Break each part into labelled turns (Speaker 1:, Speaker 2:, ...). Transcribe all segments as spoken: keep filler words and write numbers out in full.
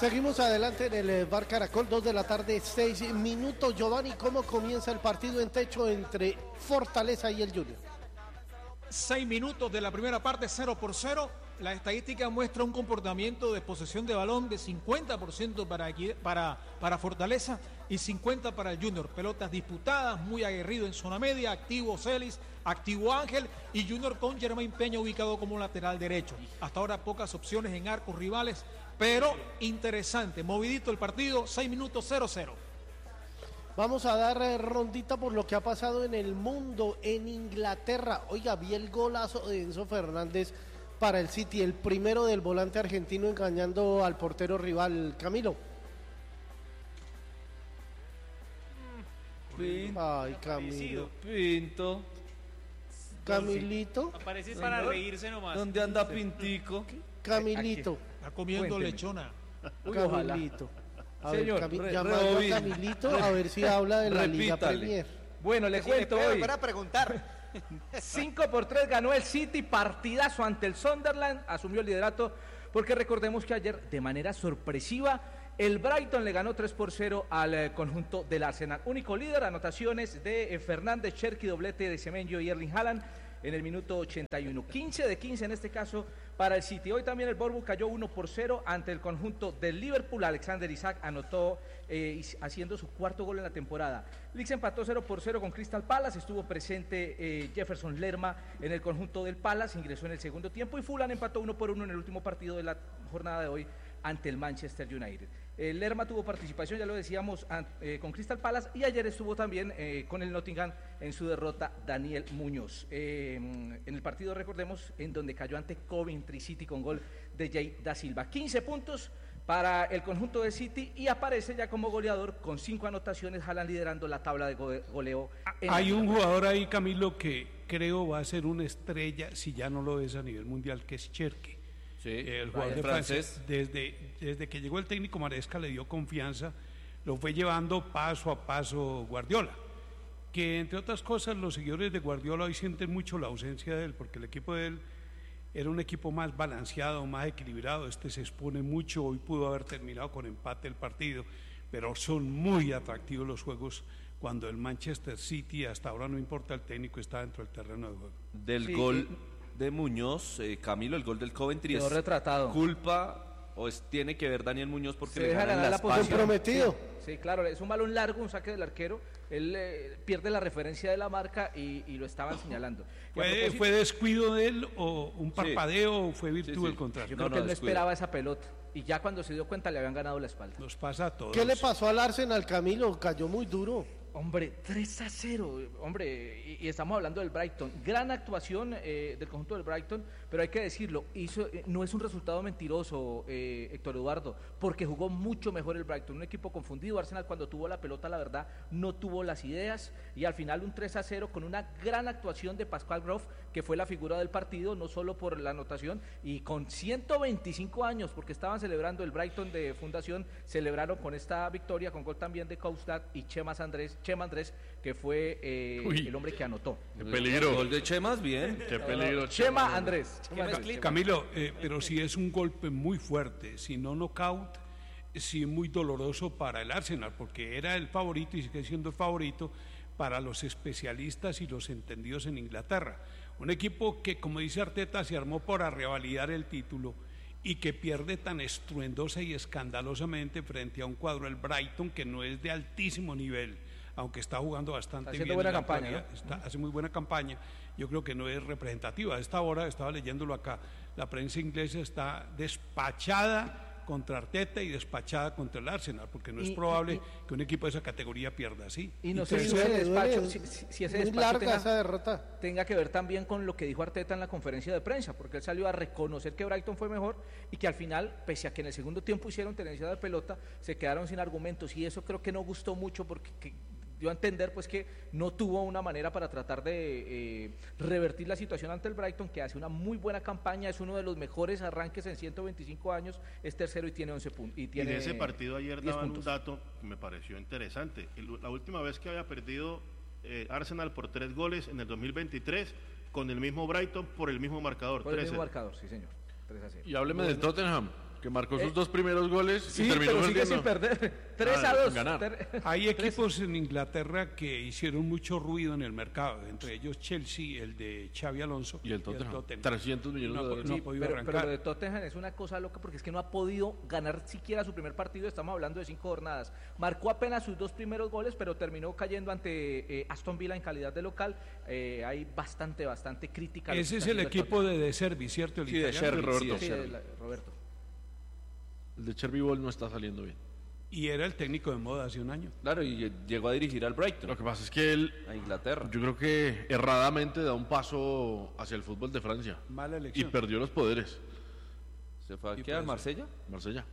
Speaker 1: Seguimos adelante en el Bar Caracol, dos de la tarde, seis minutos. Giovanni, ¿cómo comienza el partido en techo entre Fortaleza y el Junior?
Speaker 2: Seis minutos de la primera parte, cero por cero. La estadística muestra un comportamiento de posesión de balón de cincuenta por ciento para, para, para Fortaleza y cincuenta por ciento para el Junior. Pelotas disputadas, muy aguerrido en zona media, activo Celis, activo Ángel y Junior con Germain Peña ubicado como lateral derecho. Hasta ahora pocas opciones en arcos rivales, pero interesante, movidito el partido, seis minutos, cero cero.
Speaker 1: Vamos a dar eh, rondita por lo que ha pasado en el mundo, en Inglaterra. Oiga, vi el golazo de Enzo Fernández para el City, el primero del volante argentino engañando al portero rival. Camilo.
Speaker 3: Pinto.
Speaker 1: Ay, Camilo.
Speaker 3: Pinto.
Speaker 1: Camilito.
Speaker 4: Aparece para reírse nomás.
Speaker 3: ¿Dónde anda Pintico?
Speaker 1: Camilito.
Speaker 2: Está comiendo
Speaker 3: Cuénteme.
Speaker 2: lechona.
Speaker 3: Uy,
Speaker 1: Camilito. A
Speaker 3: Señor,
Speaker 1: ver, Cami-
Speaker 3: re-
Speaker 1: llamando
Speaker 3: rebobine.
Speaker 1: a Camilito a ver si habla de la Liga
Speaker 3: Repítale.
Speaker 1: Premier.
Speaker 3: Bueno, le
Speaker 4: Si
Speaker 3: cuento
Speaker 4: le puedo
Speaker 3: hoy.
Speaker 4: para preguntar.
Speaker 3: cinco por tres ganó el City, partidazo ante el Sunderland, asumió el liderato, porque recordemos que ayer, de manera sorpresiva, el Brighton le ganó tres por cero al eh, conjunto del Arsenal. Único líder, anotaciones de eh, Fernández, Cherki, doblete de Semenyo y Erling Haaland en el minuto ochenta y uno. quince de quince en este caso para el City. Hoy también el Bournemouth cayó uno por cero ante el conjunto del Liverpool. Alexander Isak anotó eh, haciendo su cuarto gol en la temporada. Leeds empató cero por cero con Crystal Palace. Estuvo presente eh, Jefferson Lerma en el conjunto del Palace. Ingresó en el segundo tiempo y Fulham empató uno por uno en el último partido de la jornada de hoy ante el Manchester United. El Lerma tuvo participación, ya lo decíamos, eh, con Crystal Palace, y ayer estuvo también eh, con el Nottingham en su derrota Daniel Muñoz. Eh, en el partido, recordemos, en donde cayó ante Coventry City con gol de Jay da Silva. quince puntos para el conjunto de City y aparece ya como goleador con cinco anotaciones, Haaland liderando la tabla de go- goleo. en
Speaker 5: Hay
Speaker 3: la
Speaker 5: un
Speaker 3: liga.
Speaker 5: jugador ahí, Camilo, que creo va a ser una estrella, si ya no lo es a nivel mundial, que es Cherki.
Speaker 3: Sí,
Speaker 5: El jugador de Francia, desde, desde que llegó el técnico Maresca le dio confianza, lo fue llevando paso a paso Guardiola, que entre otras cosas los seguidores de Guardiola hoy sienten mucho la ausencia de él, porque el equipo de él era un equipo más balanceado, más equilibrado. Este se expone mucho, hoy pudo haber terminado con empate el partido, pero son muy atractivos los juegos cuando el Manchester City, hasta ahora no importa el técnico, está dentro del terreno de juego.
Speaker 6: Del
Speaker 3: Sí,
Speaker 6: gol
Speaker 3: eh,
Speaker 6: de Muñoz, eh, Camilo, el gol del Coventry
Speaker 3: Quedó
Speaker 6: es
Speaker 3: retratado.
Speaker 6: culpa o es, tiene que ver Daniel Muñoz porque
Speaker 3: Se
Speaker 6: le
Speaker 3: deja
Speaker 6: ganan
Speaker 3: ganar
Speaker 6: la
Speaker 3: la
Speaker 6: espalda.
Speaker 3: posición.
Speaker 1: Comprometido.
Speaker 3: Sí, sí, claro, es un balón largo, un saque del arquero, él eh, pierde la referencia de la marca y, y lo estaban señalando. Y a
Speaker 5: ¿Fue,
Speaker 3: propósito,
Speaker 5: ¿Fue descuido de él o un parpadeo o fue virtud
Speaker 6: Sí, sí.
Speaker 5: del contrario?
Speaker 3: yo
Speaker 6: No,
Speaker 3: creo
Speaker 6: no,
Speaker 3: que él no
Speaker 6: descuido.
Speaker 3: esperaba esa pelota y ya cuando se dio cuenta le habían ganado la espalda.
Speaker 5: Nos pasa a todos.
Speaker 1: ¿Qué le pasó al Arsenal, Camilo? Cayó muy duro.
Speaker 3: Hombre, tres a cero, hombre, y, y estamos hablando del Brighton. Gran actuación eh, del conjunto del Brighton, pero hay que decirlo, hizo, eh, no es un resultado mentiroso, eh, Héctor Eduardo, porque jugó mucho mejor el Brighton, un equipo confundido. Arsenal cuando tuvo la pelota, la verdad, no tuvo las ideas, y al final un tres a cero con una gran actuación de Pascal Groff, que fue la figura del partido, no solo por la anotación, y con ciento veinticinco años, porque estaban celebrando el Brighton de fundación, celebraron con esta victoria, con gol también de Koustad y Chema Andrés, Chema Andrés, que fue eh,
Speaker 7: Uy.
Speaker 3: el hombre que anotó.
Speaker 7: Qué
Speaker 6: El
Speaker 7: peligro.
Speaker 6: gol de Chemas, bien.
Speaker 7: Qué peligro.
Speaker 3: Chema Andrés. Chema
Speaker 4: me
Speaker 3: Andrés.
Speaker 5: Camilo, eh, pero sí es un golpe muy fuerte, si no knockout, sí muy doloroso para el Arsenal, porque era el favorito y sigue siendo el favorito para los especialistas y los entendidos en Inglaterra. Un equipo que, como dice Arteta, se armó para revalidar el título y que pierde tan estruendosa y escandalosamente frente a un cuadro, el Brighton, que no es de altísimo nivel, aunque está jugando bastante
Speaker 3: Está haciendo
Speaker 5: bien.
Speaker 3: buena
Speaker 5: en la
Speaker 3: campaña,
Speaker 5: actualidad.
Speaker 3: ¿no?
Speaker 5: Está- hace muy buena campaña. Yo creo que no es representativa. A esta hora, estaba leyéndolo acá, la prensa inglesa está despachada contra Arteta y despachada contra el Arsenal, porque no es
Speaker 3: Y-
Speaker 5: probable
Speaker 3: y-
Speaker 5: que un equipo de esa categoría pierda así.
Speaker 3: Y no
Speaker 5: Y
Speaker 3: sé si
Speaker 5: tercero,
Speaker 3: ese
Speaker 1: duele,
Speaker 3: despacho,
Speaker 1: duele.
Speaker 3: si, si- si ese
Speaker 1: Muy
Speaker 3: despacho
Speaker 1: larga
Speaker 3: tenga,
Speaker 1: esa derrota.
Speaker 3: tenga que ver también con lo que dijo Arteta en la conferencia de prensa, porque él salió a reconocer que Brighton fue mejor y que al final, pese a que en el segundo tiempo hicieron tenencia de pelota, se quedaron sin argumentos, y eso creo que no gustó mucho, porque que, dio a entender pues que no tuvo una manera para tratar de eh, revertir la situación ante el Brighton, que hace una muy buena campaña, es uno de los mejores arranques en ciento veinticinco años, es tercero y tiene once puntos. Y,
Speaker 8: Y
Speaker 3: tiene
Speaker 8: de ese partido ayer
Speaker 3: diez
Speaker 8: daban un
Speaker 3: puntos.
Speaker 8: dato que me pareció interesante. El- la última vez que había perdido eh, Arsenal por tres goles en el dos mil veintitrés con el mismo Brighton por el mismo marcador.
Speaker 3: Por el
Speaker 8: trece.
Speaker 3: mismo marcador, sí señor, tres a cero.
Speaker 7: Y hábleme del Tottenham. que marcó
Speaker 3: Eh,
Speaker 7: sus dos primeros goles
Speaker 3: Sí,
Speaker 7: y terminó
Speaker 3: pero sigue sin
Speaker 7: perdiendo.
Speaker 3: perder. tres
Speaker 7: Ah,
Speaker 3: a dos.
Speaker 7: sin ganar.
Speaker 3: Ter-
Speaker 5: Hay equipos en Inglaterra que hicieron mucho ruido en el mercado, entre ellos Chelsea, el de Xavi Alonso
Speaker 7: Y el Tottenham. trescientos millones
Speaker 5: No,
Speaker 7: de dólares.
Speaker 5: no
Speaker 3: Sí,
Speaker 5: ha podido
Speaker 3: pero, pero
Speaker 5: arrancar.
Speaker 3: lo de Tottenham es una cosa loca porque es que no ha podido ganar siquiera su primer partido. Estamos hablando de cinco jornadas. Marcó apenas sus dos primeros goles, pero terminó cayendo ante eh, Aston Villa en calidad de local. Eh, hay bastante, bastante crítica. a lo que
Speaker 5: Ese
Speaker 3: está
Speaker 5: es el
Speaker 3: haciendo
Speaker 5: equipo
Speaker 3: Tottenham.
Speaker 5: de De Servi, ¿cierto? El
Speaker 6: Sí, de
Speaker 5: italiano.
Speaker 6: Sherry,
Speaker 7: Roberto.
Speaker 6: sí,
Speaker 3: Sí,
Speaker 6: de
Speaker 3: de
Speaker 6: Sherry.
Speaker 3: la- Roberto.
Speaker 7: El de Cherby Ball no está saliendo bien.
Speaker 5: Y era el técnico de moda hace un año.
Speaker 6: Claro, y llegó a dirigir al Brighton,
Speaker 7: Lo que pasa es que él,
Speaker 6: a Inglaterra.
Speaker 7: yo creo que erradamente da un paso hacia el fútbol de Francia
Speaker 5: Mala
Speaker 7: y
Speaker 5: elección.
Speaker 7: perdió los poderes.
Speaker 6: ¿Se fue
Speaker 5: Y
Speaker 6: aquí al
Speaker 5: puede
Speaker 6: Marsella?
Speaker 7: Marsella.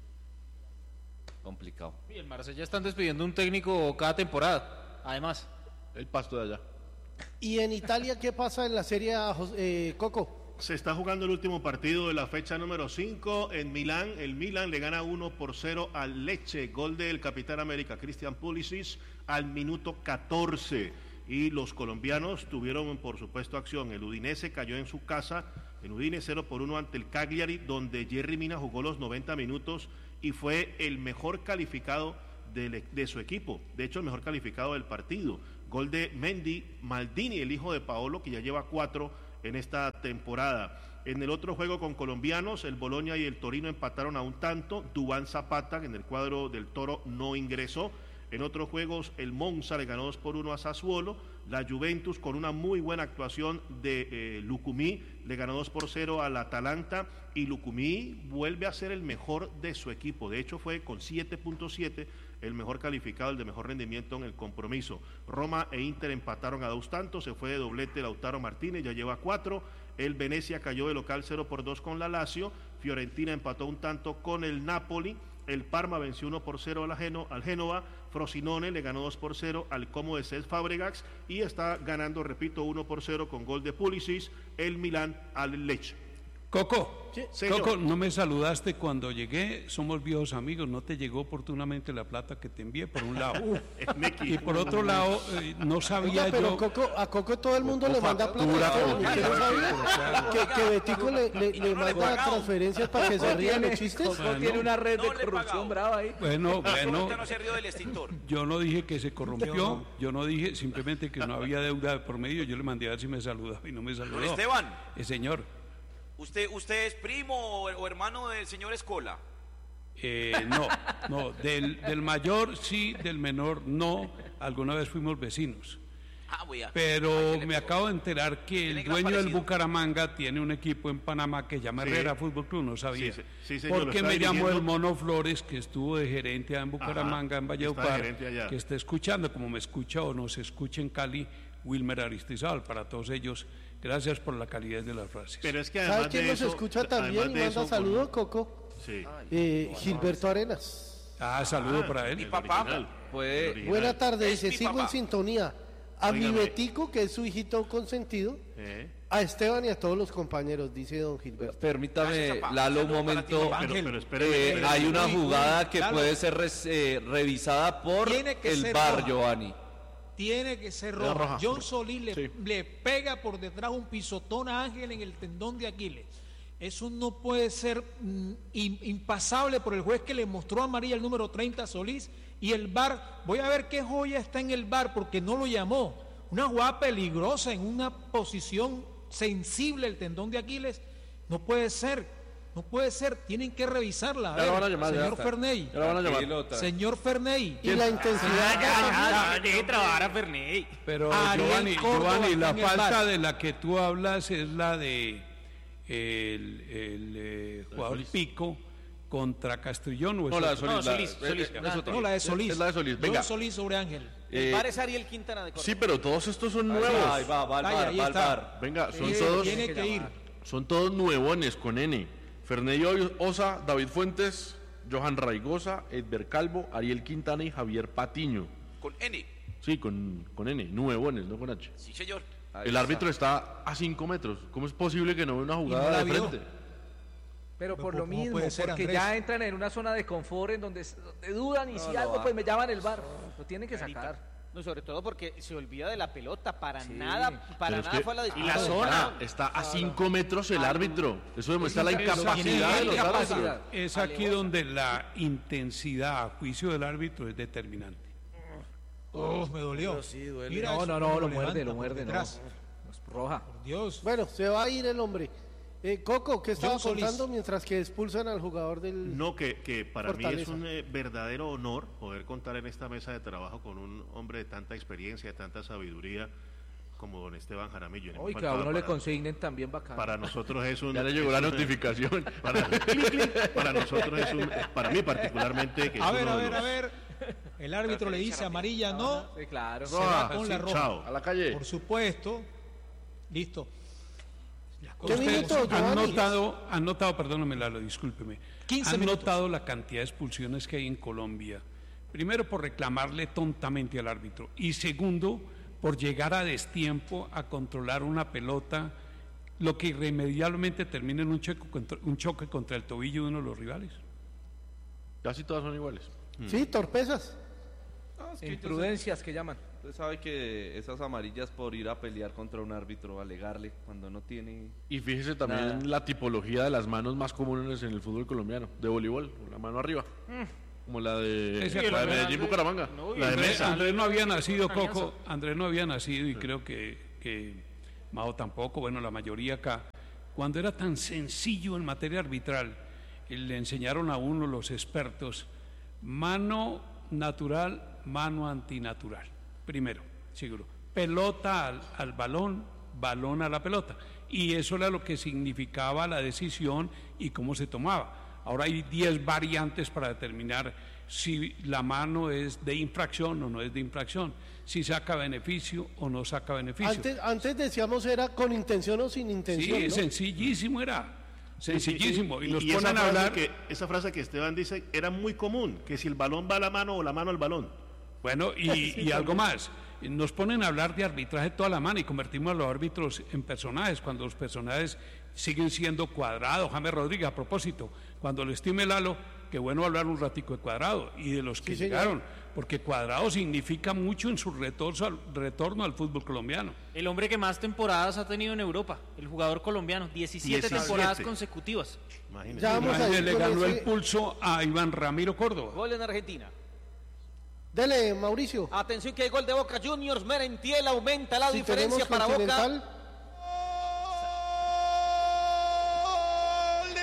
Speaker 6: Complicado.
Speaker 4: Y el Marsella están despidiendo un técnico cada temporada, además.
Speaker 7: El pasto de allá.
Speaker 1: ¿Y en Italia qué pasa en la Serie A, Jos- eh, Coco?
Speaker 8: Se está jugando el último partido de la fecha número cinco en Milán. El Milán le gana uno por cero al Lecce. Gol del capitán América, Christian Pulisic, al minuto catorce. Y los colombianos tuvieron, por supuesto, acción. El Udinese cayó en su casa, en Udine cero por uno ante el Cagliari, donde Jerry Mina jugó los noventa minutos y fue el mejor calificado de, de su equipo. De hecho, el mejor calificado del partido. Gol de Mendy Maldini, el hijo de Paolo, que ya lleva cuatro en esta temporada. En el otro juego con colombianos, el Bologna y el Torino empataron a un tanto. Duván Zapata, en el cuadro del Toro, no ingresó. En otros juegos, el Monza le ganó dos por uno a Sassuolo. La Juventus, con una muy buena actuación de eh, Lucumí, le ganó dos por cero al Atalanta. Y Lucumí vuelve a ser el mejor de su equipo. De hecho, fue con siete punto siete el mejor calificado, el de mejor rendimiento en el compromiso. Roma e Inter empataron a dos tantos. Se fue de doblete Lautaro Martínez, ya lleva cuatro. El Venecia cayó de local cero por dos con la Lazio. Fiorentina empató un tanto con el Napoli. El Parma venció uno por cero al, Geno, al Génova. Frosinone le ganó dos por cero al Como de Cesc Fabregas. Y está ganando, repito, uno por cero con gol de Pulisic, el Milán al Lecce.
Speaker 5: Coco,
Speaker 1: Sí,
Speaker 8: señor.
Speaker 5: Coco, no me saludaste cuando llegué, somos viejos amigos, no te llegó oportunamente la plata que te envié, por un lado.
Speaker 8: Neki.
Speaker 5: Y por otro lado, eh, no sabía
Speaker 1: Oiga, pero
Speaker 5: yo...
Speaker 1: Coco, a Coco todo el mundo le manda plata.
Speaker 7: factura,
Speaker 1: ¿Usted no sabía? Que, que Betico le, le, le manda transferencias para que se rían los chistes.
Speaker 3: Coco
Speaker 5: Bueno.
Speaker 3: tiene una red
Speaker 9: No
Speaker 3: de
Speaker 9: le he
Speaker 3: corrupción
Speaker 9: pagado.
Speaker 3: brava ahí.
Speaker 5: Bueno, bueno,
Speaker 9: Usted no se rió del extintor.
Speaker 5: yo no dije que se corrompió, yo no dije simplemente que no había deuda de por medio, yo le mandé a ver si me saludaba y no me
Speaker 9: Don
Speaker 5: saludó.
Speaker 9: Esteban,
Speaker 5: Eh, señor,
Speaker 9: ¿usted, ¿usted es primo o, o hermano del señor Escola?
Speaker 5: eh, no, no, del, del mayor sí, del menor no, alguna vez fuimos vecinos.
Speaker 9: Ah, voy a.
Speaker 5: Pero
Speaker 9: Ay, ¿qué le
Speaker 5: me
Speaker 9: pegó?
Speaker 5: acabo de enterar que
Speaker 9: Tiene
Speaker 5: el
Speaker 9: gran
Speaker 5: dueño del
Speaker 9: parecido.
Speaker 5: Bucaramanga tiene un equipo en Panamá que se llama
Speaker 8: Sí.
Speaker 5: Herrera Fútbol Club, no sabía.
Speaker 8: Sí, sí, sí, señor, lo
Speaker 5: Porque
Speaker 8: está
Speaker 5: me llamó
Speaker 8: dirigiendo.
Speaker 5: el Mono Flores, que estuvo de gerente allá en Bucaramanga,
Speaker 8: Ajá,
Speaker 5: en
Speaker 8: está de
Speaker 5: Valledupar,
Speaker 8: gerente allá.
Speaker 5: que está escuchando, como me escucha o nos escucha en Cali, Wilmer Aristizábal. Para todos ellos, gracias por la calidad de las frases.
Speaker 8: Pero es que
Speaker 1: ¿Sabe
Speaker 8: además
Speaker 1: quién
Speaker 8: de
Speaker 1: nos
Speaker 8: eso,
Speaker 1: escucha
Speaker 8: además
Speaker 1: también y
Speaker 8: de
Speaker 1: manda
Speaker 8: eso,
Speaker 1: saludos, Coco?
Speaker 8: Sí.
Speaker 1: Eh, Gilberto Arenas.
Speaker 5: Ah, saludo para
Speaker 9: Mi
Speaker 5: él.
Speaker 9: papá.
Speaker 8: Original.
Speaker 6: Puede-
Speaker 8: El original.
Speaker 1: Buena tarde,
Speaker 9: Es
Speaker 1: dice,
Speaker 9: mi
Speaker 1: sigo
Speaker 9: papá.
Speaker 1: en sintonía. A mi
Speaker 8: Óigame.
Speaker 1: Betico, que es su hijito consentido,
Speaker 8: Eh,
Speaker 1: a Esteban y a todos los compañeros, dice don Gilberto.
Speaker 6: Permítame,
Speaker 9: Gracias, papá.
Speaker 6: Lalo, un
Speaker 9: Saludo para ti,
Speaker 6: momento.
Speaker 9: papá.
Speaker 8: Pero,
Speaker 2: Ángel,
Speaker 8: pero espéreme,
Speaker 6: Eh,
Speaker 8: espéreme.
Speaker 6: hay una
Speaker 2: Uy,
Speaker 6: jugada
Speaker 2: uy,
Speaker 6: que
Speaker 2: Lalo.
Speaker 6: puede ser res- eh, revisada por
Speaker 2: Tiene que
Speaker 6: el
Speaker 2: ser
Speaker 6: V A R,
Speaker 2: roja.
Speaker 6: Giovanni.
Speaker 2: Tiene que ser
Speaker 7: Era
Speaker 2: roja.
Speaker 7: roja.
Speaker 2: John Solís le,
Speaker 7: Sí.
Speaker 2: le pega por detrás un pisotón a Ángel en el tendón de Aquiles. Eso no puede ser mm, im- impasable por el juez que le mostró a María el número treinta a Solís y el V A R. Voy a ver qué joya está en el V A R porque no lo llamó. Una jugada peligrosa en una posición sensible el tendón de Aquiles. No puede ser. No puede ser. Tienen que revisarla. A
Speaker 7: Ya lo
Speaker 2: ver,
Speaker 7: van a llamar, ya
Speaker 2: señor
Speaker 7: está.
Speaker 2: Ferney.
Speaker 7: Ya lo van a llamar.
Speaker 6: Tranquilo, tra-
Speaker 2: Señor Ferney.
Speaker 1: Y la intensidad...
Speaker 9: Deje trabajar a Ferney.
Speaker 5: Pero
Speaker 2: Ariel
Speaker 5: Giovanni,
Speaker 2: Córdoba
Speaker 5: Giovanni, la
Speaker 2: está en el
Speaker 5: falta
Speaker 2: bar.
Speaker 5: de la que tú hablas es la de el, el, eh, jugador Pico contra Castrillón. ¿O es
Speaker 7: No, la de
Speaker 5: otro?
Speaker 7: Solís.
Speaker 9: No,
Speaker 7: la-
Speaker 9: Solís,
Speaker 7: eh,
Speaker 9: Solís,
Speaker 7: eh,
Speaker 9: no,
Speaker 7: es otra.
Speaker 2: No, la de Solís.
Speaker 7: Es la de Solís.
Speaker 2: John
Speaker 7: Venga.
Speaker 2: Solís sobre Ángel.
Speaker 9: El
Speaker 7: Eh,
Speaker 9: bar es Ariel Quintana de Córdoba.
Speaker 7: Sí, pero todos estos son
Speaker 6: Ahí
Speaker 7: nuevos.
Speaker 6: va, ahí va, va al
Speaker 2: Vaya,
Speaker 6: bar,
Speaker 2: ahí
Speaker 6: va al
Speaker 2: está.
Speaker 6: bar.
Speaker 7: Venga, son
Speaker 2: Tiene-
Speaker 7: todos,
Speaker 2: tiene que ir.
Speaker 7: son todos nuevones con N. Ferney Osa, David Fuentes, Johan Raigosa, Edber Calvo, Ariel Quintana y Javier Patiño.
Speaker 9: Con N.
Speaker 7: Sí, con, con N, nuevones, no con H.
Speaker 9: Sí, señor.
Speaker 6: Ahí
Speaker 7: El
Speaker 6: está.
Speaker 7: árbitro está a cinco metros. ¿Cómo es posible que no vea una
Speaker 2: no
Speaker 7: jugada
Speaker 2: la
Speaker 7: de
Speaker 2: vio.
Speaker 7: frente?
Speaker 3: Pero por
Speaker 2: ¿Cómo
Speaker 3: lo mismo,
Speaker 2: puede ser,
Speaker 3: porque
Speaker 2: Andrés?
Speaker 3: ya entran en una zona de confort en donde, donde dudan y
Speaker 6: No,
Speaker 3: si
Speaker 6: no
Speaker 3: algo
Speaker 6: va.
Speaker 3: pues me llaman el bar. Lo tienen que sacar.
Speaker 10: No, sobre todo porque se olvida de la pelota, para sí. nada, para
Speaker 7: Pero
Speaker 10: nada
Speaker 7: es que
Speaker 10: fue la
Speaker 7: y la zona está a cinco metros el árbitro. Eso demuestra la incapacidad de los árbitros.
Speaker 5: Es aquí donde la intensidad a juicio del árbitro es determinante.
Speaker 2: Oh, me dolió.
Speaker 3: Sí, duele. Mira no, no, no, no, lo muerde, lo muerde, no. Es roja.
Speaker 2: Por Dios.
Speaker 1: Bueno, se va a ir el hombre. Eh, Coco, ¿qué estaba contando mientras que expulsan al jugador del
Speaker 8: No, que, que para
Speaker 1: Fortaleza.
Speaker 8: mí es un eh, verdadero honor poder contar en esta mesa de trabajo con un hombre de tanta experiencia, de tanta sabiduría como don Esteban Jaramillo.
Speaker 3: Oye, que a uno le consignen también bacán.
Speaker 8: Para nosotros es un...
Speaker 7: Ya le llegó la
Speaker 8: un,
Speaker 7: notificación.
Speaker 8: Para, para nosotros es un... Para mí particularmente... Que
Speaker 2: a
Speaker 8: es
Speaker 2: ver,
Speaker 8: uno
Speaker 2: a
Speaker 8: de
Speaker 2: ver,
Speaker 8: los,
Speaker 2: a ver. El árbitro le dice amarilla, no.
Speaker 3: Sí, claro.
Speaker 2: Se va con la roja.
Speaker 8: Chao.
Speaker 7: A la calle.
Speaker 2: Por supuesto. Listo.
Speaker 1: ¿Qué minuto,
Speaker 5: han
Speaker 1: Giovanni?
Speaker 5: notado, han notado, perdóname Lalo, discúlpeme,
Speaker 2: quince
Speaker 5: han
Speaker 2: minutos.
Speaker 5: notado la cantidad de expulsiones que hay en Colombia. Primero por reclamarle tontamente al árbitro y segundo por llegar a destiempo a controlar una pelota, lo que irremediablemente termina en un choque contra, un choque contra el tobillo de uno de los rivales.
Speaker 7: Casi todas son iguales.
Speaker 1: Sí, torpezas.
Speaker 3: No, es que imprudencias que llaman.
Speaker 6: Usted sabe que esas amarillas por ir a pelear contra un árbitro, alegarle cuando no tiene...
Speaker 7: Y fíjese también
Speaker 6: Nada.
Speaker 7: en la tipología de las manos más comunes en el fútbol colombiano, de voleibol, la mano arriba, mm. como la de,
Speaker 5: Sí, sí,
Speaker 7: la de
Speaker 5: la
Speaker 7: Medellín, Bucaramanga.
Speaker 10: No, y
Speaker 7: la de
Speaker 5: Andrés,
Speaker 7: Mesa.
Speaker 5: Andrés no había nacido, Coco, Andrés no había nacido y creo que, que Mao tampoco, bueno, la mayoría acá. Cuando era tan sencillo en materia arbitral, eh, le enseñaron a uno los expertos, mano natural, mano antinatural, primero, seguro. Pelota al, al balón, balón a la pelota. Y eso era lo que significaba la decisión y cómo se tomaba. Ahora hay diez variantes para determinar si la mano es de infracción o no es de infracción, si saca beneficio o no saca beneficio.
Speaker 1: Antes, antes decíamos era con intención o sin intención,
Speaker 5: Sí,
Speaker 1: ¿no?
Speaker 5: sencillísimo era, sencillísimo. Y, y nos
Speaker 8: y
Speaker 5: ponen
Speaker 8: esa
Speaker 5: a hablar...
Speaker 8: Que, esa frase que Esteban dice era muy común, que si el balón va a la mano o la mano al balón.
Speaker 5: Bueno, y,
Speaker 1: Sí,
Speaker 5: y algo más, nos ponen a hablar de arbitraje toda la mano y convertimos a los árbitros en personajes, cuando los personajes siguen siendo Cuadrado, James Rodríguez, a propósito, cuando lo estime Lalo, que bueno hablar un ratico de Cuadrado y de los que
Speaker 1: Sí,
Speaker 5: llegaron, porque Cuadrado significa mucho en su retorno al, retorno al fútbol colombiano.
Speaker 4: El hombre que más temporadas ha tenido en Europa, el jugador colombiano, diecisiete,
Speaker 8: diecisiete
Speaker 4: temporadas consecutivas.
Speaker 8: Imagínese.
Speaker 1: Ya vamos a
Speaker 5: Imagínate,
Speaker 1: ir
Speaker 5: le
Speaker 1: con
Speaker 5: ganó
Speaker 1: ese-
Speaker 5: el pulso a Iván Ramiro Córdoba.
Speaker 10: Gol en Argentina.
Speaker 1: Dele, Mauricio.
Speaker 10: Atención que hay gol de Boca Juniors. Merentiel aumenta la
Speaker 1: Si
Speaker 10: diferencia
Speaker 1: tenemos
Speaker 10: para Boca.
Speaker 1: Continental,
Speaker 9: ¡Gol de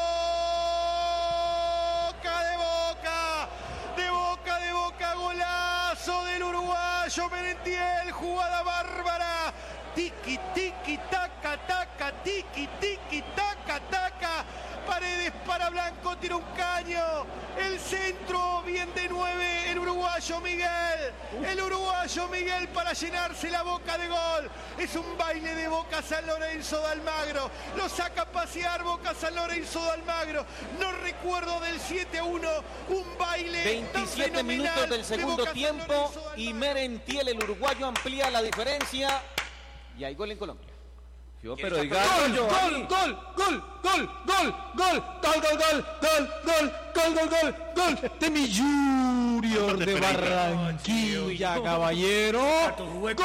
Speaker 9: Boca! ¡De Boca! ¡De Boca, de Boca! ¡Golazo del uruguayo Merentiel! ¡Jugada bárbara! Tiki, tiki, taca, taca, tiki, tiki, taca, taca. Paredes para Blanco, tira un caño. El centro, bien de nueve, el uruguayo Miguel. El uruguayo Miguel para llenarse la boca de gol. Es un baile de Boca San Lorenzo de Almagro. Lo saca a pasear Boca San Lorenzo de Almagro. No recuerdo del siete a uno. Un baile
Speaker 10: veintisiete
Speaker 9: tan
Speaker 10: minutos
Speaker 9: fenomenal
Speaker 10: del
Speaker 9: de
Speaker 10: segundo
Speaker 9: Boca San
Speaker 10: tiempo
Speaker 9: Lorenzo de
Speaker 10: y
Speaker 9: Almagro.
Speaker 10: Merentiel, el uruguayo, amplía la diferencia. Y hay gol en Colombia.
Speaker 6: Yo, pero diga...
Speaker 5: ¡Gol, gol, gol, gol, gol, gol, gol, gol, gol, gol, gol, gol, gol, gol, gol, gol, de mi Junior de Barranquilla, caballero. Gol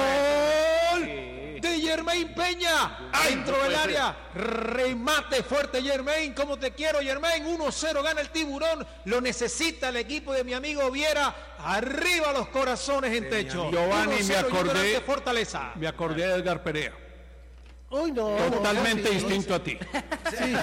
Speaker 2: De Germain Peña, dentro del área, remate fuerte Germain, como te quiero Germain, uno cero gana el Tiburón, lo necesita el equipo de mi amigo Viera, arriba los corazones en techo.
Speaker 5: Giovanni,
Speaker 2: uno
Speaker 5: me
Speaker 2: cero Junior
Speaker 5: acordé,
Speaker 2: ante Fortaleza.
Speaker 5: me acordé de Edgar Perea,
Speaker 1: uy, no, no,
Speaker 5: totalmente
Speaker 1: sí,
Speaker 5: distinto a ti.
Speaker 1: Sí.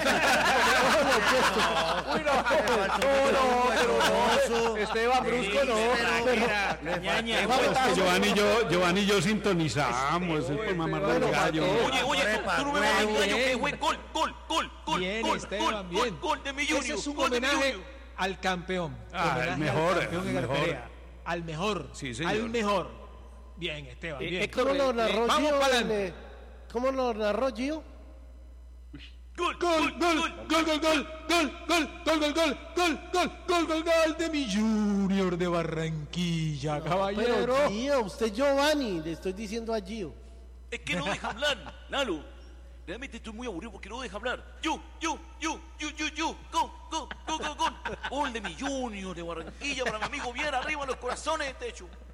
Speaker 3: Uy, no, no, no, pero no. Esteban Brusco no.
Speaker 5: Es que Giovanni y yo, Giovanni y yo sintonizamos, es por mamar del gallo.
Speaker 9: Oye, oye, tú, tú no me vas a engañar que fue gol, gol, gol, gol,
Speaker 2: Bien,
Speaker 9: gol,
Speaker 2: Esteban,
Speaker 9: gol,
Speaker 2: bien.
Speaker 9: gol, gol de mi Junior.
Speaker 2: Ese es un
Speaker 9: gol de mi
Speaker 2: homenaje
Speaker 9: Junior.
Speaker 2: al campeón.
Speaker 5: Ah,
Speaker 2: Homenaje
Speaker 5: el mejor,
Speaker 2: al campeón
Speaker 5: el
Speaker 2: Edgar
Speaker 5: mejor.
Speaker 2: Perea. Al mejor.
Speaker 5: Sí, señor.
Speaker 2: Al mejor. Bien, Esteban,
Speaker 10: Eh,
Speaker 2: bien.
Speaker 10: Héctor,
Speaker 1: ¿Cómo lo
Speaker 10: eh,
Speaker 1: narró
Speaker 2: vamos
Speaker 1: Gio?
Speaker 2: para
Speaker 1: en,
Speaker 2: adelante.
Speaker 1: eh, ¿Cómo lo narró Gio?
Speaker 9: Gol,
Speaker 5: Gol, gol, gol, gol, gol, gol, gol, gol, gol, gol, gol, gol, gol, gol, gol de mi Junior de Barranquilla, caballero.
Speaker 1: Pero Gio, usted Giovanni, le estoy diciendo a Gio.
Speaker 9: Es que no deja hablar, Lalo. Realmente estoy muy aburrido porque no deja hablar. Yo, yo, yo, yo, yo, yo. Gol, gol, gol, gol, gol. Gol de mi Junior de Barranquilla para mi amigo Viera, arriba los corazones de techo.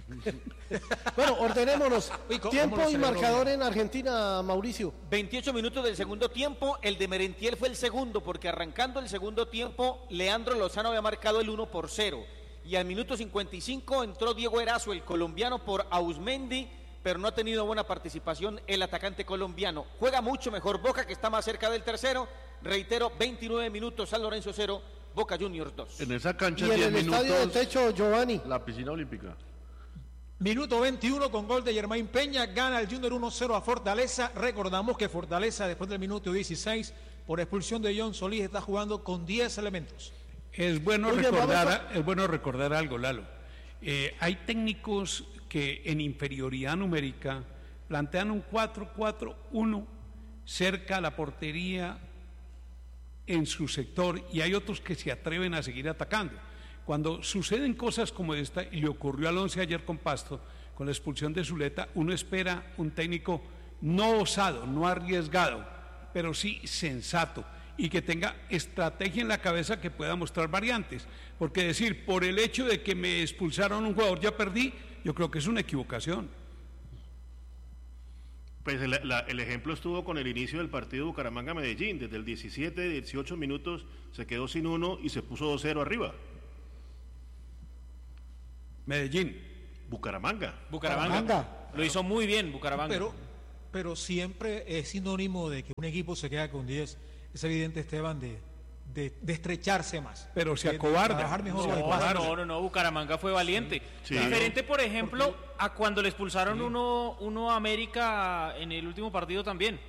Speaker 1: Bueno, ordenémonos.
Speaker 2: Uy, ¿cómo-
Speaker 1: Tiempo
Speaker 2: cómo lo
Speaker 1: y
Speaker 2: celebró
Speaker 1: marcador
Speaker 2: bien?
Speaker 1: en Argentina, Mauricio.
Speaker 10: veintiocho minutos del segundo tiempo, el de Merentiel fue el segundo, porque arrancando el segundo tiempo, Leandro Lozano había marcado el uno por cero. Y al minuto cincuenta y cinco entró Diego Erazo, el colombiano, por Ausmendi, pero no ha tenido buena participación el atacante colombiano. Juega mucho mejor Boca, que está más cerca del tercero. Reitero, veintinueve minutos, San Lorenzo cero, Boca Juniors dos.
Speaker 7: En esa cancha
Speaker 1: Y en
Speaker 7: diez
Speaker 1: el estadio de
Speaker 7: minutos,
Speaker 1: techo, Giovanni.
Speaker 7: la piscina olímpica.
Speaker 2: Minuto veintiuno con gol de Germain Peña, gana el Junior uno cero a Fortaleza. Recordamos que Fortaleza después del minuto dieciséis, por expulsión de John Solís, está jugando con diez elementos.
Speaker 5: Es bueno,
Speaker 1: Muy bien,
Speaker 5: recordar,
Speaker 1: vamos
Speaker 5: es bueno recordar algo, Lalo. Eh, hay técnicos que en inferioridad numérica plantean un cuatro cuatro uno cerca a la portería en su sector, y hay otros que se atreven a seguir atacando. Cuando suceden cosas como esta, y le ocurrió al Once ayer con Pasto, con la expulsión de Zuleta, uno espera un técnico no osado, no arriesgado, pero sí sensato, y que tenga estrategia en la cabeza que pueda mostrar variantes. Porque decir, por el hecho de que me expulsaron un jugador ya perdí, yo creo que es una equivocación.
Speaker 8: Pues el, la- el ejemplo estuvo con el inicio del partido Bucaramanga-Medellín. Desde el diecisiete, dieciocho minutos se quedó sin uno y se puso dos cero arriba.
Speaker 5: Medellín.
Speaker 8: Bucaramanga.
Speaker 4: Bucaramanga. Lo hizo muy bien Bucaramanga.
Speaker 2: Pero, pero siempre es sinónimo de que un equipo se queda con diez. Es evidente, Esteban, de, de, de estrecharse más.
Speaker 5: Pero se
Speaker 2: De- de
Speaker 5: acobarda.
Speaker 2: trabajar mejor
Speaker 5: Se
Speaker 2: los
Speaker 4: No,
Speaker 2: espacios.
Speaker 4: no, no, no, Bucaramanga fue valiente.
Speaker 8: Sí.
Speaker 4: Diferente, por ejemplo, a cuando le expulsaron uno, uno a América en el último partido también.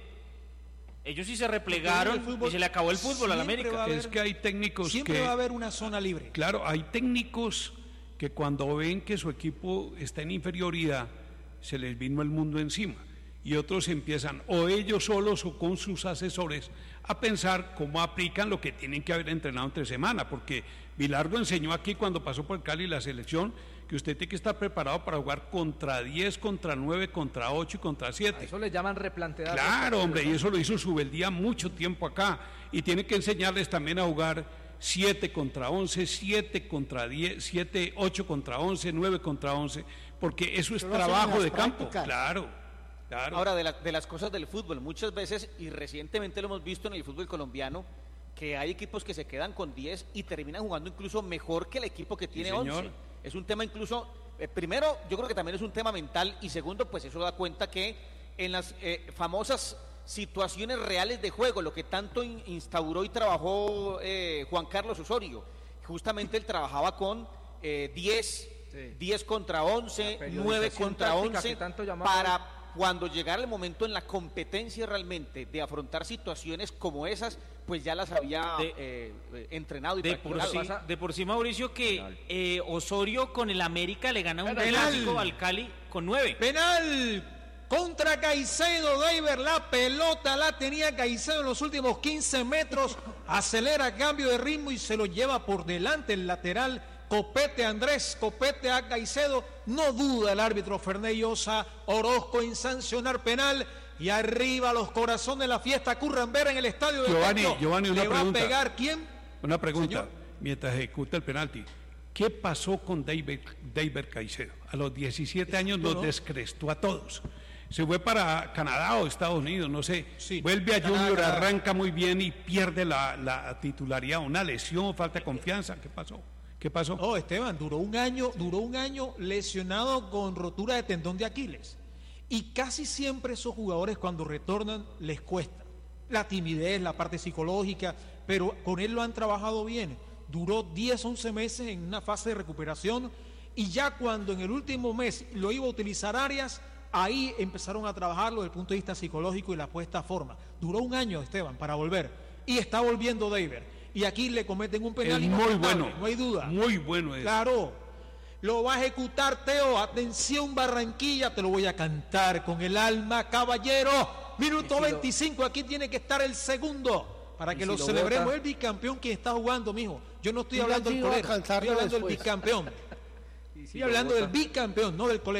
Speaker 4: Ellos sí se replegaron
Speaker 2: el fútbol
Speaker 4: y se le acabó el fútbol a la
Speaker 2: siempre
Speaker 4: América.
Speaker 2: va a haber-
Speaker 5: Es que hay técnicos
Speaker 2: Siempre
Speaker 5: que...
Speaker 2: va a haber una zona libre.
Speaker 5: Claro, hay técnicos que cuando ven que su equipo está en inferioridad, se les vino el mundo encima. Y otros empiezan, o ellos solos o con sus asesores, a pensar cómo aplican lo que tienen que haber entrenado entre semana. Porque Vilardo enseñó aquí cuando pasó por Cali la selección que usted tiene que estar preparado para jugar contra diez, contra nueve, contra ocho y contra
Speaker 3: A
Speaker 5: siete.
Speaker 3: eso le llaman replantear.
Speaker 5: Claro, hombre, y eso lo hizo Subeldía mucho tiempo acá. Y tiene que enseñarles también a jugar siete contra once, siete contra diez, siete, ocho contra once, nueve contra once, porque eso es
Speaker 1: Eso lo hacen en
Speaker 5: trabajo
Speaker 1: las
Speaker 5: de campo.
Speaker 1: prácticas.
Speaker 5: Claro, claro.
Speaker 10: Ahora, de, la- de las cosas del fútbol, muchas veces, y recientemente lo hemos visto en el fútbol colombiano, que hay equipos que se quedan con diez y terminan jugando incluso mejor que el equipo que tiene
Speaker 5: señor.
Speaker 10: once. Es un tema incluso, eh, primero, yo creo que también es un tema mental, y segundo, pues eso da cuenta que en las eh, famosas situaciones reales de juego, lo que tanto in- instauró y trabajó eh, Juan Carlos Osorio, justamente él trabajaba con eh, diez,
Speaker 3: Sí.
Speaker 10: diez contra once,
Speaker 3: La periodización
Speaker 10: nueve contra
Speaker 3: táctica
Speaker 10: once,
Speaker 3: que tanto llamaba.
Speaker 10: para cuando llegara el momento en la competencia realmente de afrontar situaciones como esas, pues ya las había
Speaker 4: De-
Speaker 10: eh, eh, entrenado y
Speaker 4: De por,
Speaker 10: practicado.
Speaker 4: sí,
Speaker 3: pasa-
Speaker 4: de por sí, Mauricio, que eh, Osorio con el América le gana un
Speaker 2: Penal.
Speaker 4: clásico al Cali con nueve.
Speaker 2: Penal contra Caicedo, David, la pelota la tenía Caicedo en los últimos quince metros, acelera, cambio de ritmo y se lo lleva por delante el lateral. Copete Andrés, copete a Caicedo, no duda el árbitro Ferney Osa Orozco en sancionar penal, y arriba los corazones de la fiesta curran ver en el estadio de
Speaker 5: Giovanni,
Speaker 2: Techo.
Speaker 5: Giovanni, una
Speaker 2: ¿Le va
Speaker 5: pregunta.
Speaker 2: a pegar quién?
Speaker 5: Una pregunta,
Speaker 2: Señor.
Speaker 5: mientras ejecuta el penalti. ¿Qué pasó con David, David Caicedo? A los diecisiete años nos
Speaker 2: no.
Speaker 5: descrestó a todos. Se fue para Canadá o Estados Unidos, no sé.
Speaker 2: Sí,
Speaker 5: Vuelve a
Speaker 2: Canadá,
Speaker 5: Junior,
Speaker 2: Canadá.
Speaker 5: arranca muy bien y pierde la, la titularidad. Una lesión, falta de confianza. ¿Qué pasó? ¿Qué pasó?
Speaker 2: Oh, Esteban, duró un año, duró un año lesionado con rotura de tendón de Aquiles. Y casi siempre esos jugadores cuando retornan les cuesta. La timidez, la parte psicológica, pero con él lo han trabajado bien. Duró diez, once meses en una fase de recuperación, y ya cuando en el último mes lo iba a utilizar Arias, ahí empezaron a trabajarlo desde el punto de vista psicológico y la puesta a forma. Duró un año, Esteban, para volver. Y está volviendo David. Y aquí le cometen un penal
Speaker 5: Es muy
Speaker 2: inaceptable,
Speaker 5: bueno.
Speaker 2: no hay duda.
Speaker 5: Muy bueno es.
Speaker 2: Claro, lo va a ejecutar Teo. Atención, Barranquilla, te lo voy a cantar con el alma, caballero. Minuto
Speaker 3: Y si lo-
Speaker 2: veinticinco, aquí tiene que estar el segundo para
Speaker 3: Y
Speaker 2: que
Speaker 3: si
Speaker 2: lo
Speaker 3: lo
Speaker 2: celebremos.
Speaker 3: bota-
Speaker 2: El bicampeón que está jugando, mijo. Yo no estoy
Speaker 1: Diga,
Speaker 2: hablando del
Speaker 1: Gio, a
Speaker 2: colero,
Speaker 1: cansarlo
Speaker 2: estoy hablando
Speaker 1: después.
Speaker 2: del bicampeón.
Speaker 3: Y si
Speaker 2: Estoy
Speaker 3: lo
Speaker 2: hablando
Speaker 3: bota-
Speaker 2: del bicampeón, no del colero.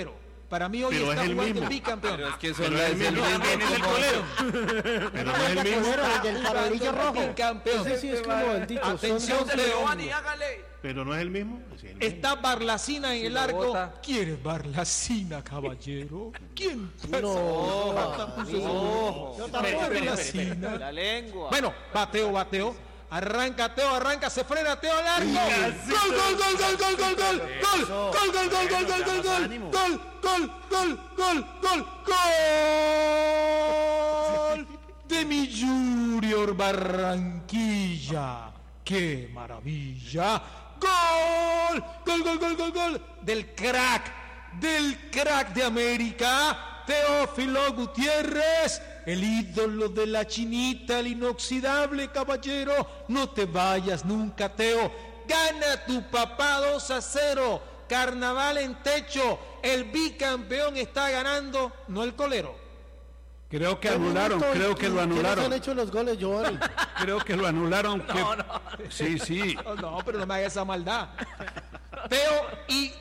Speaker 2: Para mí hoy
Speaker 8: Pero
Speaker 2: está
Speaker 8: es el
Speaker 2: jugando
Speaker 8: mismo.
Speaker 2: el bicampeón.
Speaker 6: Pero es que eso
Speaker 8: Pero
Speaker 6: no
Speaker 8: es
Speaker 6: es
Speaker 8: el mismo.
Speaker 4: También es el colero.
Speaker 8: Pero no es el mismo.
Speaker 1: El del farolillo rojo.
Speaker 2: Bicampeón.
Speaker 1: Ese sí es como bendito. son
Speaker 2: Atención,
Speaker 1: dos
Speaker 2: León.
Speaker 8: Pero no es el mismo. Sí, el mismo.
Speaker 2: Está Barlacina en el
Speaker 3: lo
Speaker 2: arco.
Speaker 3: bota.
Speaker 2: ¿Quieres Barlacina, caballero? ¿Quién?
Speaker 1: No,
Speaker 2: no.
Speaker 1: Yo tampoco.
Speaker 2: Barlacina.
Speaker 10: La lengua.
Speaker 2: Bueno, bateo, bateo. Arranca Teo, arranca, se frena Teo al arco. Gol, gol, gol, gol, gol, gol, gol. Gol, gol, gol, gol, gol, gol, gol, gol. Gol, gol, gol, gol, gol, gol. De mi Junior Barranquilla. ¡Qué maravilla! ¡Gol! ¡Gol, gol, gol, gol, gol! Del crack, del crack de América. Teófilo Gutiérrez, el ídolo de la chinita, el inoxidable caballero. No te vayas nunca, Teo. Gana tu papá dos a cero. Carnaval en techo. El bicampeón está ganando, no el colero.
Speaker 5: Creo que anularon, creo que lo
Speaker 1: ¿Quiénes han
Speaker 5: anularon.
Speaker 1: hecho los goles, Giovanni?
Speaker 5: Creo que lo anularon. que- Sí, sí.
Speaker 2: No, no, pero no me haga esa maldad. Teo y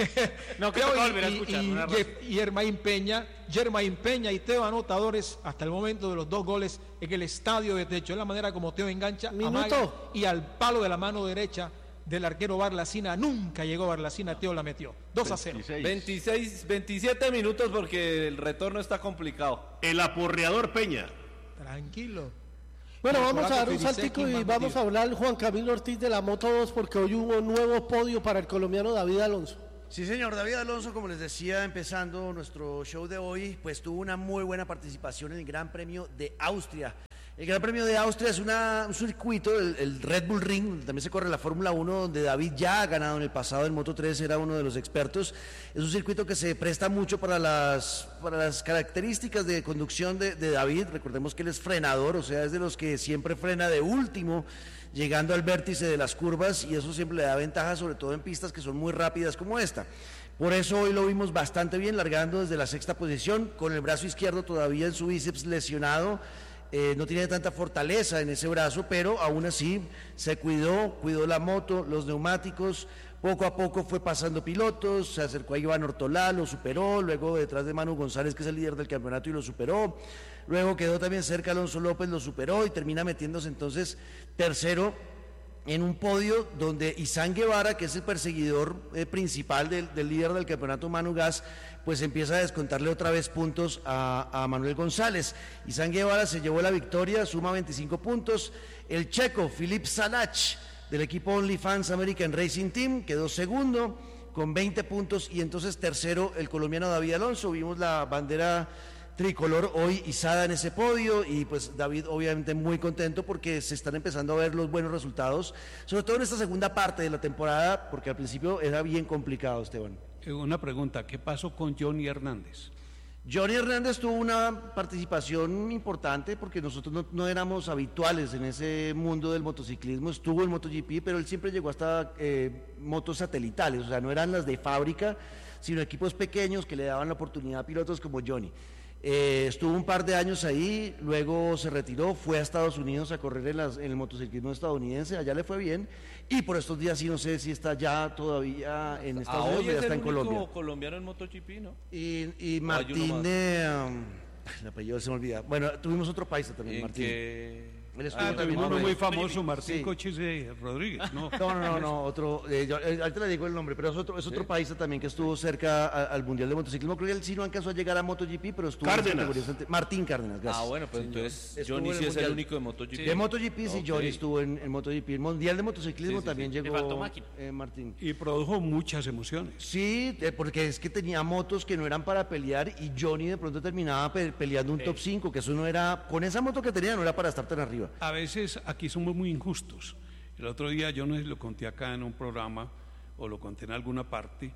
Speaker 4: No, que
Speaker 2: Teo
Speaker 4: toca
Speaker 2: y-
Speaker 4: volver a
Speaker 2: y,
Speaker 4: escuchar,
Speaker 2: y,
Speaker 4: una
Speaker 2: Jeff- y Germain Peña, Germain Peña y Teo anotadores hasta el momento de los dos goles en el estadio de techo. Es la manera como Teo engancha,
Speaker 1: Minuto.
Speaker 2: amaga, y al palo de la mano derecha del arquero Barlacina. Nunca llegó Barlacina, Teo la metió. dos a cero.
Speaker 6: veintiséis, veintisiete minutos porque el retorno está complicado.
Speaker 8: El aporreador Peña.
Speaker 2: Tranquilo.
Speaker 1: Bueno,
Speaker 2: El
Speaker 1: vamos a dar un
Speaker 2: Nicolás
Speaker 1: saltico
Speaker 2: Felice,
Speaker 1: y
Speaker 2: ¿quién
Speaker 1: vamos
Speaker 2: más
Speaker 1: a hablar Juan Camilo Ortiz de la Moto dos porque hoy hubo un nuevo podio para el colombiano David Alonso.
Speaker 11: Sí, señor, David Alonso, como les decía, empezando nuestro show de hoy, pues tuvo una muy buena participación en el Gran Premio de Austria. El Gran Premio de Austria es una, un circuito, el, el Red Bull Ring, donde también se corre la Fórmula uno, donde David ya ha ganado en el pasado, en Moto tres era uno de los expertos. Es un circuito que se presta mucho para las, para las características de conducción de, de David. Recordemos que él es frenador, o sea, es de los que siempre frena de último, llegando al vértice de las curvas, y eso siempre le da ventaja, sobre todo en pistas que son muy rápidas como esta. Por eso hoy lo vimos bastante bien, largando desde la sexta posición, con el brazo izquierdo todavía en su bíceps lesionado. Eh, no tiene tanta fortaleza en ese brazo, pero aún así se cuidó, cuidó la moto, los neumáticos, poco a poco fue pasando pilotos, se acercó a Iván Ortolá, lo superó, luego detrás de Manu González, que es el líder del campeonato, y lo superó, luego quedó también cerca Alonso López, lo superó y termina metiéndose entonces tercero en un podio donde Izán Guevara, que es el perseguidor eh, principal del, del líder del campeonato Manu Gas, pues empieza a descontarle otra vez puntos a, a Manuel González. Izán Guevara se llevó la victoria, suma veinticinco puntos. El checo Filip Salach, del equipo OnlyFans American Racing Team, quedó segundo con veinte puntos, y entonces tercero el colombiano David Alonso. Vimos la bandera tricolor hoy izada en ese podio, y pues David obviamente muy contento porque se están empezando a ver los buenos resultados, sobre todo en esta segunda parte de la temporada, porque al principio era bien complicado, Esteban.
Speaker 5: Eh, Una pregunta, ¿qué pasó con Johnny Hernández?
Speaker 11: Johnny Hernández tuvo una participación importante porque nosotros no, no éramos habituales en ese mundo del motociclismo. Estuvo en MotoGP, pero él siempre llegó hasta eh, motos satelitales, o sea, no eran las de fábrica, sino equipos pequeños que le daban la oportunidad a pilotos como Johnny. Eh, estuvo un par de años ahí, luego se retiró, fue a Estados Unidos a correr en, las, en el motociclismo estadounidense, allá le fue bien, y por estos días sí no sé si está ya todavía en Estados
Speaker 6: Ah,
Speaker 11: Unidos
Speaker 6: hoy
Speaker 11: o ya
Speaker 6: es
Speaker 11: está
Speaker 6: el
Speaker 11: en
Speaker 6: único
Speaker 11: Colombia.
Speaker 6: colombiano en MotoGP, ¿no?
Speaker 11: Y, y
Speaker 6: hay uno
Speaker 11: Martín,
Speaker 6: más.
Speaker 11: eh, um, el apellido se me olvida. Bueno, tuvimos otro paisa también,
Speaker 6: En
Speaker 11: Martín.
Speaker 6: que...
Speaker 11: Él estuvo
Speaker 5: Ah,
Speaker 11: también
Speaker 5: tuvimos uno
Speaker 11: en-
Speaker 5: muy famoso, Martín
Speaker 11: Sí.
Speaker 5: Cochise de Rodríguez, ¿no?
Speaker 11: No, no, no, no, otro, eh, yo, eh, ahorita le digo el nombre, pero es otro, es otro
Speaker 6: ¿Sí?
Speaker 11: paisa también que estuvo cerca a- al Mundial de Motociclismo. Creo que él sí no alcanzó a llegar a MotoGP, pero estuvo en
Speaker 8: Cárdenas.
Speaker 11: categorías ante- Martín Cárdenas, gracias.
Speaker 6: Ah, bueno, pues entonces
Speaker 11: Estuvo
Speaker 6: Johnny
Speaker 11: en
Speaker 6: sí
Speaker 11: el
Speaker 6: es el
Speaker 11: Mundial.
Speaker 6: único de MotoGP.
Speaker 11: De MotoGP sí,
Speaker 6: Ok.
Speaker 11: Johnny estuvo en, en MotoGP. El Mundial de Motociclismo
Speaker 6: Sí, sí,
Speaker 11: también
Speaker 6: sí.
Speaker 11: llegó
Speaker 4: Le faltó máquina.
Speaker 11: eh, Martín.
Speaker 5: Y produjo muchas emociones.
Speaker 11: Sí, eh, porque es que tenía motos que no eran para pelear, y Johnny de pronto terminaba pe- peleando un top cinco, que eso no era, con esa moto que tenía no era para estar tan arriba.
Speaker 5: A veces aquí somos muy injustos. El otro día yo no sé si lo conté acá en un programa o lo conté en alguna parte,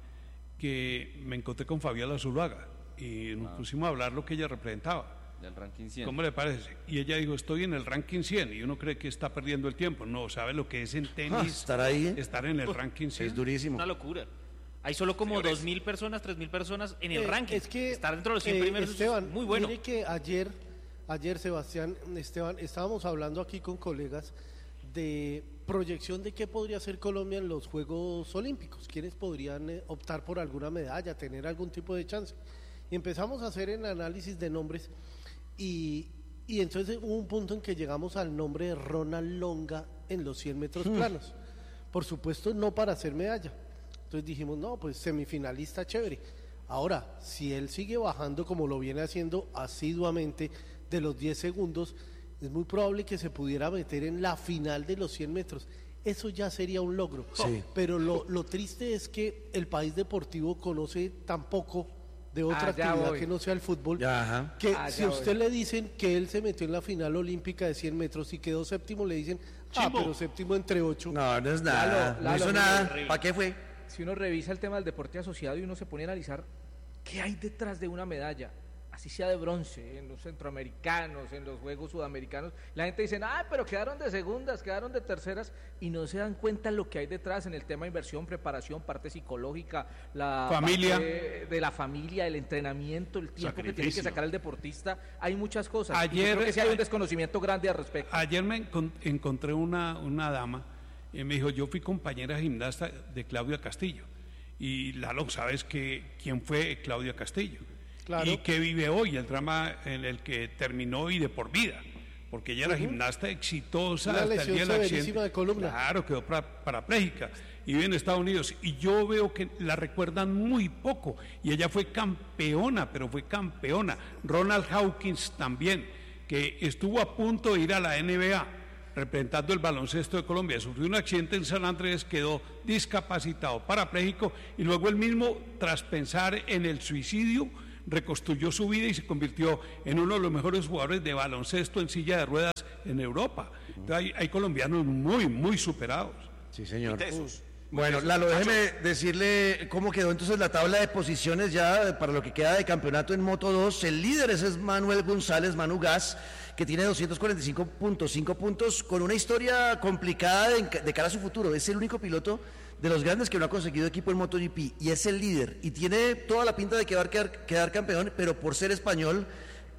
Speaker 5: que me encontré con Fabiola Zuluaga y nos pusimos a hablar lo que ella representaba.
Speaker 6: Del ranking cien.
Speaker 5: ¿Cómo le parece? Y ella dijo, estoy en el ranking cien, y uno cree que está perdiendo el tiempo. No, sabe lo que es en
Speaker 11: Ah,
Speaker 5: tenis,
Speaker 11: estar ahí
Speaker 5: estar en el ranking cien.
Speaker 11: es durísimo.
Speaker 4: Una locura. Hay solo como dos mil personas, tres mil personas en el
Speaker 1: Eh,
Speaker 4: ranking.
Speaker 1: Es que,
Speaker 4: Estar dentro de los cien
Speaker 1: eh,
Speaker 4: primeros
Speaker 1: Esteban,
Speaker 4: es muy bueno.
Speaker 1: Mire que ayer, ayer Sebastián, Esteban, estábamos hablando aquí con colegas de proyección de qué podría hacer Colombia en los Juegos Olímpicos, quiénes podrían eh, optar por alguna medalla, tener algún tipo de chance. Y empezamos a hacer el análisis de nombres y, y entonces hubo un punto en que llegamos al nombre de Ronald Longa en los cien metros planos. Por supuesto, no para hacer medalla. Entonces dijimos, no, pues semifinalista chévere. Ahora, si él sigue bajando como lo viene haciendo asiduamente de los diez segundos, es muy probable que se pudiera meter en la final de los cien metros. Eso ya sería un logro.
Speaker 11: Sí.
Speaker 1: Pero lo, lo triste es que el país deportivo conoce tan poco de otra
Speaker 3: Ah, ya
Speaker 1: actividad
Speaker 3: voy.
Speaker 1: que no sea el fútbol,
Speaker 11: Ya, ajá.
Speaker 1: que
Speaker 3: Ah,
Speaker 1: si
Speaker 3: ya
Speaker 1: a usted
Speaker 3: voy.
Speaker 1: le dicen que él se metió en la final olímpica de cien metros y quedó séptimo, le dicen, ah,
Speaker 8: Chimbo.
Speaker 1: pero séptimo entre ocho.
Speaker 11: No, no es nada.
Speaker 3: Lalo,
Speaker 11: no
Speaker 3: Lalo,
Speaker 11: hizo
Speaker 3: mire,
Speaker 11: nada.
Speaker 4: horrible.
Speaker 11: ¿Para qué fue?
Speaker 3: Si uno revisa el tema del deporte asociado y uno se pone a analizar qué hay detrás de una medalla, así sea de bronce, en los centroamericanos, en los Juegos Sudamericanos, la gente dice, ah, pero quedaron de segundas, quedaron de terceras, y no se dan cuenta lo que hay detrás en el tema de inversión, preparación, parte psicológica, la
Speaker 5: Familia.
Speaker 3: parte de la familia, el entrenamiento, el tiempo que tiene que
Speaker 8: Sacrificio.
Speaker 3: sacar el deportista, hay muchas cosas. Y yo
Speaker 5: Ayer-
Speaker 3: creo que sí hay un desconocimiento grande al respecto.
Speaker 5: Ayer me encon- encontré una, una dama y me dijo, yo fui compañera gimnasta de Claudia Castillo. Y Lalo, ¿sabes que, quién fue Claudia Castillo?
Speaker 1: Claro.
Speaker 5: Y que vive hoy, el drama en el que terminó y de por vida. Porque ella era gimnasta exitosa
Speaker 1: Una
Speaker 5: hasta el
Speaker 1: lesión
Speaker 5: día del
Speaker 1: severísima
Speaker 5: accidente.
Speaker 1: de columna.
Speaker 5: Claro, quedó para- parapléjica y vive en Estados Unidos. Y yo veo que la recuerdan muy poco. Y ella fue campeona, pero fue campeona. Ronald Hawkins también, que estuvo a punto de ir a la N B A representando el baloncesto de Colombia. Sufrió un accidente en San Andrés, quedó discapacitado, parapléjico, y luego él mismo, tras pensar en el suicidio, reconstruyó su vida y se convirtió en uno de los mejores jugadores de baloncesto en silla de ruedas en Europa. Entonces, hay, hay colombianos muy, muy superados.
Speaker 11: Sí, señor.
Speaker 9: Tesos.
Speaker 11: Bueno, Lalo, déjeme decirle cómo quedó entonces la tabla de posiciones ya para lo que queda de campeonato en Moto dos. El líder ese es Manuel González, Manu Gas, que tiene doscientos cuarenta y cinco punto cinco puntos, con una historia complicada de, de cara a su futuro. Es el único piloto de los grandes que no ha conseguido equipo en MotoGP y es el líder. Y tiene toda la pinta de que va a quedar, quedar campeón, pero por ser español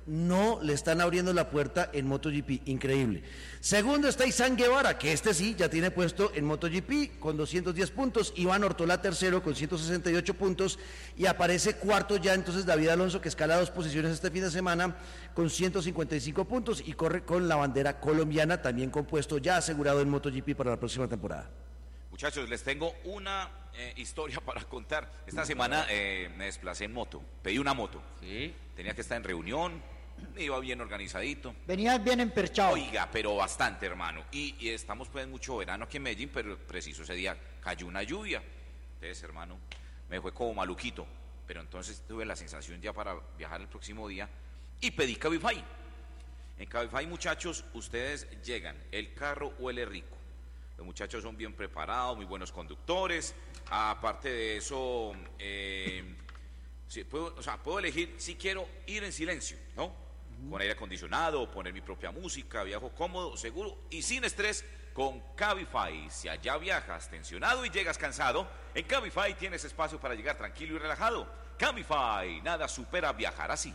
Speaker 11: no le están abriendo la puerta en MotoGP, increíble. Segundo está Izán Guevara, que este sí ya tiene puesto en MotoGP con doscientos diez puntos, Iván Ortola tercero con ciento sesenta y ocho puntos y aparece cuarto ya entonces David Alonso, que escala dos posiciones este fin de semana con ciento cincuenta y cinco puntos y corre con la bandera colombiana, también con puesto ya asegurado en MotoGP para la próxima temporada.
Speaker 12: Muchachos, les tengo una eh, historia para contar. Esta semana eh, me desplacé en moto, pedí una moto.
Speaker 4: Sí.
Speaker 12: Tenía que estar en reunión, iba bien organizadito.
Speaker 13: Venías bien emperchado.
Speaker 12: Oiga, pero bastante, hermano. Y, y estamos pues en mucho verano aquí en Medellín, pero preciso ese día cayó una lluvia. Entonces, hermano, me fue como maluquito. Pero entonces tuve la sensación ya para viajar el próximo día y pedí Cabify. En Cabify, muchachos, ustedes llegan, el carro huele rico. Los muchachos son bien preparados, muy buenos conductores. Aparte de eso, eh, sí, puedo, o sea, puedo elegir si quiero ir en silencio, ¿no? Con aire acondicionado, poner mi propia música, viajo cómodo, seguro y sin estrés con Cabify. Si allá viajas tensionado y llegas cansado, en Cabify tienes espacio para llegar tranquilo y relajado. Cabify, nada supera viajar así.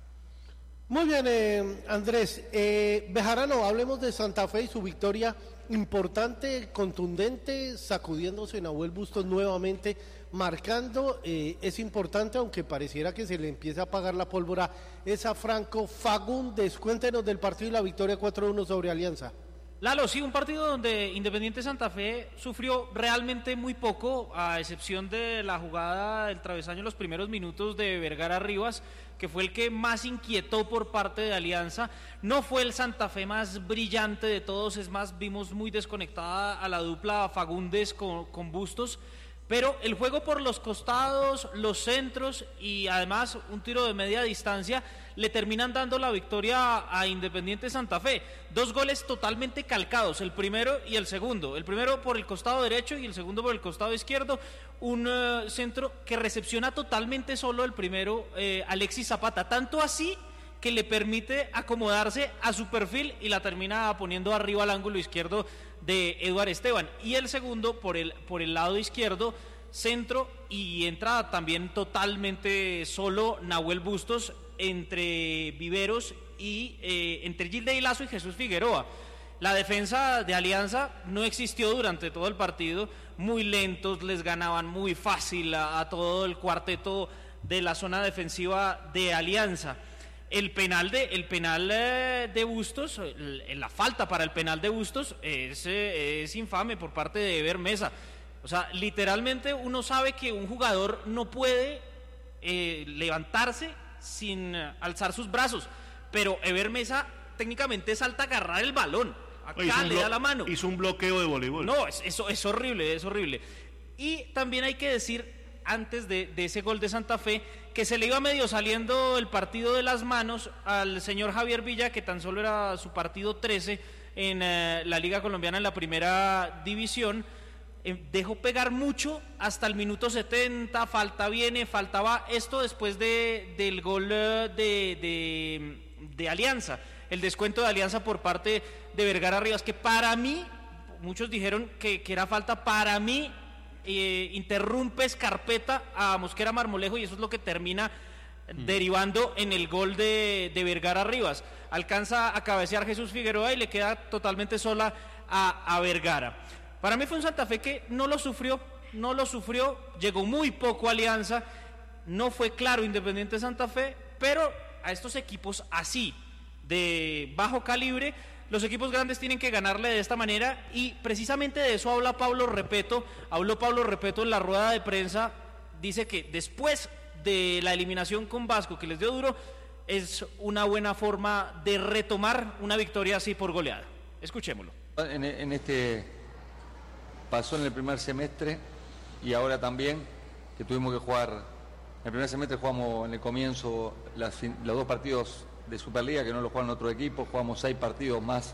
Speaker 1: Muy bien, eh, Andrés. Eh, Bejarano, hablemos de Santa Fe y su victoria importante, contundente, sacudiéndose Nahuel Bustos nuevamente, marcando, eh, es importante, aunque pareciera que se le empieza a apagar la pólvora, es a Franco Fagundes. Cuéntenos del partido y la victoria cuatro a uno sobre Alianza.
Speaker 4: Lalo, sí, un partido donde Independiente Santa Fe sufrió realmente muy poco, a excepción de la jugada del travesaño en los primeros minutos de Vergara Rivas, que fue el que más inquietó por parte de Alianza. No fue el Santa Fe más brillante de todos, es más, vimos muy desconectada a la dupla Fagundes con, con Bustos, pero el juego por los costados, los centros y además un tiro de media distancia le terminan dando la victoria a Independiente Santa Fe. Dos goles totalmente calcados, el primero y el segundo. El primero por el costado derecho y el segundo por el costado izquierdo. Un uh, centro que recepciona totalmente solo el primero, eh, Alexis Zapata. Tanto así que le permite acomodarse a su perfil y la termina poniendo arriba al ángulo izquierdo de Eduard Esteban. Y el segundo por el, por el lado izquierdo, centro, y entra también totalmente solo Nahuel Bustos entre Viveros y eh, entre Gilday Lazo y Jesús Figueroa. La defensa de Alianza no existió durante todo el partido, muy lentos, les ganaban muy fácil a, a todo el cuarteto de la zona defensiva de Alianza. El penal de, el penal eh, de Bustos, el, la falta para el penal de Bustos es, eh, es infame por parte de Ever Mesa. O sea, literalmente uno sabe que un jugador no puede eh, levantarse sin eh, alzar sus brazos, pero Ever Mesa técnicamente salta a agarrar el balón. Acá le da la mano.
Speaker 8: Hizo un bloqueo de voleibol.
Speaker 4: No, es, eso es horrible, es horrible. Y también hay que decir, antes de, de ese gol de Santa Fe, que se le iba medio saliendo el partido de las manos al señor Javier Villa, que tan solo era su partido trece en eh, la Liga Colombiana en la primera división. Eh, dejó pegar mucho hasta el minuto setenta, falta viene, faltaba esto después de, del gol eh, de, de, de Alianza. El descuento de Alianza por parte de Vergara Rivas, que para mí, muchos dijeron que, que era falta, para mí eh, interrumpe Escarpeta a Mosquera Marmolejo y eso es lo que termina mm. derivando en el gol de, de Vergara Rivas. Alcanza a cabecear Jesús Figueroa y le queda totalmente sola a, a Vergara. Para mí fue un Santa Fe que no lo sufrió, no lo sufrió, llegó muy poco Alianza, no fue claro Independiente Santa Fe, pero a estos equipos así, de bajo calibre, los equipos grandes tienen que ganarle de esta manera y precisamente de eso habla Pablo Repeto, habló Pablo Repeto en la rueda de prensa, dice que después de la eliminación con Vasco que les dio duro, es una buena forma de retomar una victoria así por goleada. Escuchémoslo.
Speaker 13: En, en este pasó en el primer semestre y ahora también que tuvimos que jugar, en el primer semestre jugamos en el comienzo las, los dos partidos de Superliga que no lo juegan otro equipo, jugamos seis partidos más